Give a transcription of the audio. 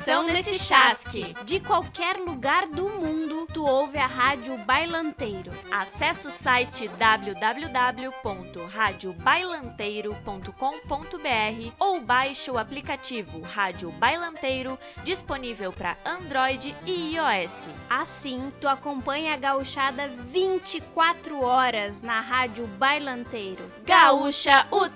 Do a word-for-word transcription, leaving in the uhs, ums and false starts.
Atenção nesse chasque! De qualquer lugar do mundo, tu ouve a Rádio Bailanteiro. Acesse o site w w w ponto rádio bailanteiro ponto com ponto b r ou baixe o aplicativo Rádio Bailanteiro, disponível para Android e iOS. Assim, tu acompanha a gauchada vinte e quatro horas na Rádio Bailanteiro. Gaúcha o